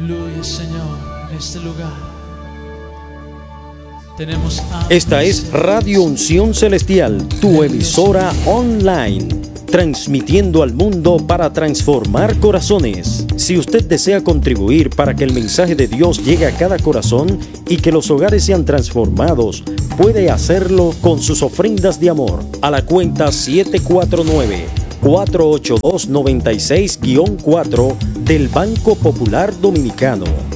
Aleluya, Señor, en este lugar. Tenemos Esta es Radio Unción Celestial, tu emisora online, transmitiendo al mundo para transformar corazones. Si usted desea contribuir para que el mensaje de Dios llegue a cada corazón y que los hogares sean transformados, puede hacerlo con sus ofrendas de amor a la cuenta 749-482-96-4 del Banco Popular Dominicano.